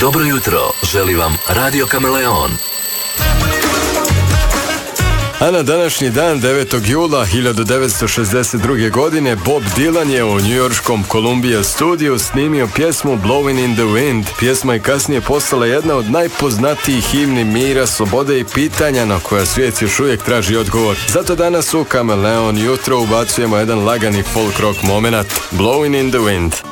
Dobro jutro, želi vam Radio Kameleon. A na današnji dan, 9. jula 1962. godine, Bob Dylan je u njujorškom Columbia studiju snimio pjesmu Blowin' in the Wind. Pjesma je kasnije postala jedna od najpoznatijih himni mira, slobode i pitanja na koja svijet još uvijek traži odgovor. Zato danas u Kameleon jutro ubacujemo jedan lagani folk rock moment. Blowin' in the Wind.